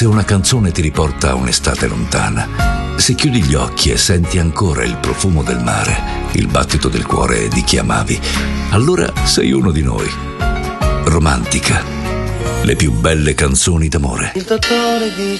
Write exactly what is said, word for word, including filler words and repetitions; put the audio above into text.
Se una canzone ti riporta a un'estate lontana, se chiudi gli occhi e senti ancora il profumo del mare, il battito del cuore di chi amavi, allora sei uno di noi. Romantica. Le più belle canzoni d'amore. Il dottore dice